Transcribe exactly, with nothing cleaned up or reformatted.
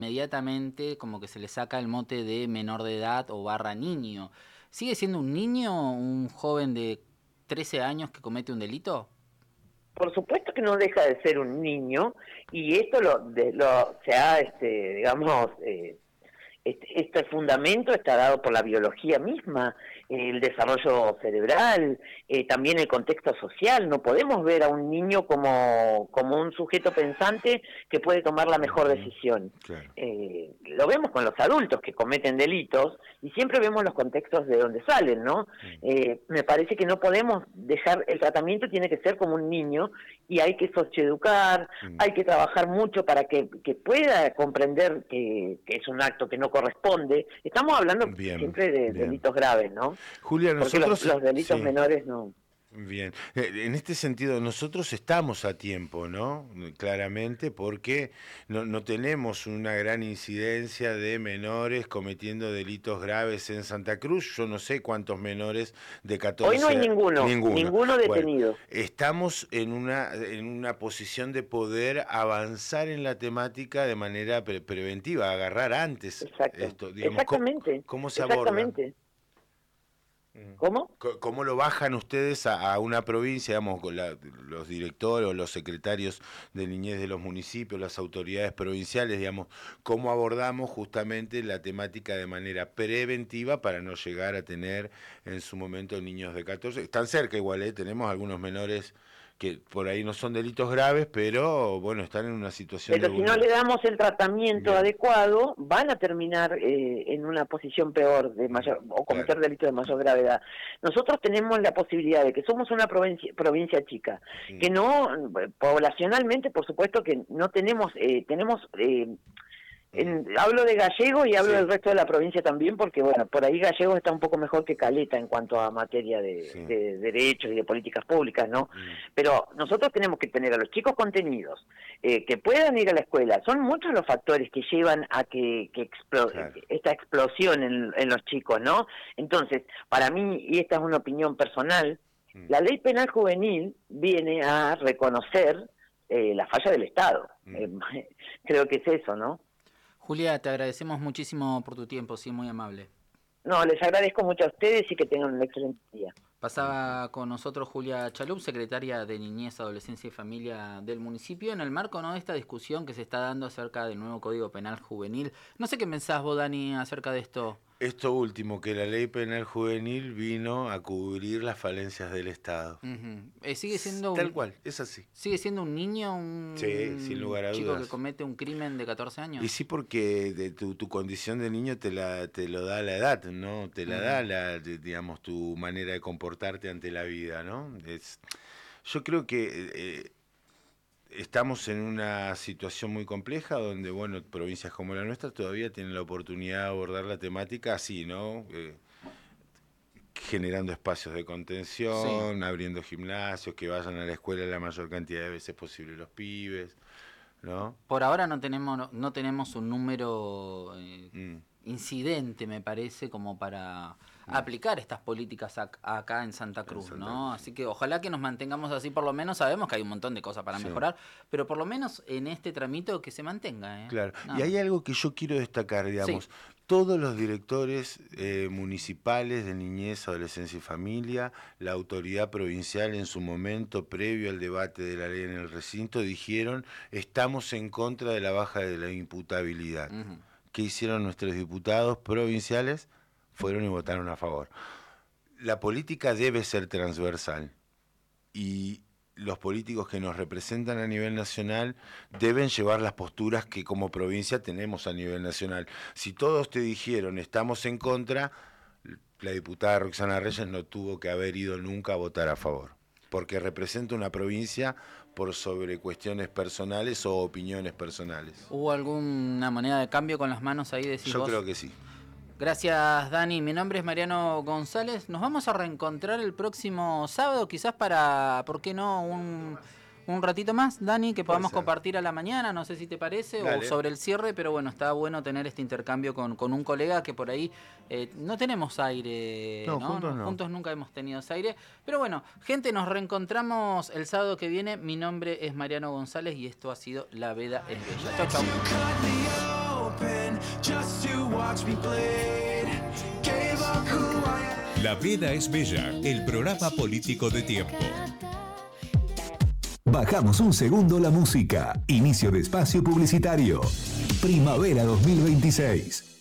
inmediatamente como que se le saca el mote de menor de edad o barra niño. ¿Sigue siendo un niño un joven de trece años que comete un delito? Por supuesto que no deja de ser un niño, y esto lo, de, lo se ha, este, digamos, eh, este, este fundamento está dado por la biología misma, el desarrollo cerebral, eh, también el contexto social. No podemos ver a un niño como, como un sujeto pensante que puede tomar la mejor decisión. Claro. Eh, lo vemos con los adultos que cometen delitos y siempre vemos los contextos de donde salen, ¿no? Eh, me parece que no podemos dejar, el tratamiento tiene que ser como un niño y hay que socioeducar, mm. hay que trabajar mucho para que, que pueda comprender que, que es un acto que no corresponde. Estamos hablando bien, siempre de bien. delitos graves, ¿no? Julia, nosotros... Porque los, los delitos sí. menores no... Bien, en este sentido nosotros estamos a tiempo, ¿no? Claramente, porque no, no tenemos una gran incidencia de menores cometiendo delitos graves en Santa Cruz. Yo no sé cuántos menores de catorce... Hoy no hay ninguno, ninguno, ninguno detenido. Bueno, estamos en una, en una posición de poder avanzar en la temática de manera pre preventiva, agarrar antes Exacto. esto. Digamos, Exactamente. ¿Cómo, cómo se aborda? Exactamente. ¿Cómo? ¿Cómo lo bajan ustedes a, a una provincia, digamos, con la, los directores o los secretarios de niñez de los municipios, las autoridades provinciales, digamos, cómo abordamos justamente la temática de manera preventiva para no llegar a tener en su momento niños de catorce? Están cerca igual, ¿eh? Tenemos algunos menores que por ahí no son delitos graves, pero bueno, están en una situación pero de... si no le damos el tratamiento Bien. adecuado, van a terminar eh, en una posición peor de mayor, o cometer claro. delitos de mayor gravedad. Nosotros tenemos la posibilidad de que somos una provincia, provincia chica, sí. que no, poblacionalmente, por supuesto que no tenemos, eh, tenemos... Eh, En, hablo de Gallegos y hablo sí. del resto de la provincia también, porque bueno, por ahí Gallegos está un poco mejor que Caleta en cuanto a materia de, sí. de, de derechos y de políticas públicas, ¿no? Mm. Pero nosotros tenemos que tener a los chicos contenidos, eh, que puedan ir a la escuela. Son muchos los factores que llevan a que, que explo claro. esta explosión en, en los chicos, ¿no? Entonces, para mí, y esta es una opinión personal, mm. la ley penal juvenil viene a reconocer eh, la falla del Estado. Mm. Eh, creo que es eso, ¿no? Julia, te agradecemos muchísimo por tu tiempo, sí, muy amable. No, les agradezco mucho a ustedes y que tengan un excelente día. Pasaba con nosotros Julia Chalup, secretaria de Niñez, Adolescencia y Familia del municipio, en el marco, ¿no?, de esta discusión que se está dando acerca del nuevo Código Penal Juvenil. No sé qué pensás vos, Dani, acerca de esto. Esto último, que la ley penal juvenil vino a cubrir las falencias del Estado. Uh-huh. eh, sigue siendo Tal un, cual, es así. ¿Sigue siendo un niño, un sí, sin lugar a chico dudas. que comete un crimen de catorce años? Y sí, porque de tu, tu condición de niño te la te lo da la edad, ¿no? Te la uh-huh. da, la, digamos, tu manera de comportarte ante la vida, ¿no? Es, yo creo que... Eh, estamos en una situación muy compleja donde, bueno, provincias como la nuestra todavía tienen la oportunidad de abordar la temática así, ¿no? Eh, generando espacios de contención, sí. abriendo gimnasios, que vayan a la escuela la mayor cantidad de veces posible los pibes, ¿no? Por ahora no tenemos no tenemos un número eh, mm. incidente, me parece, como para mm. aplicar estas políticas ac acá en Santa Cruz, en Santa ¿no? Cruz. Así que ojalá que nos mantengamos así, por lo menos. Sabemos que hay un montón de cosas para sí. mejorar, pero por lo menos en este tramito que se mantenga, ¿eh? Claro, no. Y hay algo que yo quiero destacar, digamos, sí. todos los directores eh, municipales de niñez, adolescencia y familia, la autoridad provincial en su momento, previo al debate de la ley en el recinto, dijeron, estamos en contra de la baja de la imputabilidad. Uh-huh. ¿Qué hicieron nuestros diputados provinciales? Fueron y votaron a favor. La política debe ser transversal y los políticos que nos representan a nivel nacional deben llevar las posturas que como provincia tenemos a nivel nacional. Si todos te dijeron estamos en contra, la diputada Roxana Reyes no tuvo que haber ido nunca a votar a favor, porque representa una provincia por sobre cuestiones personales o opiniones personales. ¿Hubo alguna moneda de cambio con las manos ahí, decís Yo vos? creo que sí. Gracias, Dani. Mi nombre es Mariano González. Nos vamos a reencontrar el próximo sábado, quizás para, ¿por qué no?, un, un ratito más, Dani, que podamos compartir a la mañana, no sé si te parece, Dale. o sobre el cierre, pero bueno, está bueno tener este intercambio con, con un colega que por ahí eh, no tenemos aire, no, ¿no? Juntos, no. Juntos nunca hemos tenido ese aire. Pero bueno, gente, nos reencontramos el sábado que viene. Mi nombre es Mariano González y esto ha sido La Veda es Bella. Chau, chau. La vida es bella, el programa político de Tiempo. Bajamos un segundo la música. Inicio de espacio publicitario. Primavera dos mil veintiséis.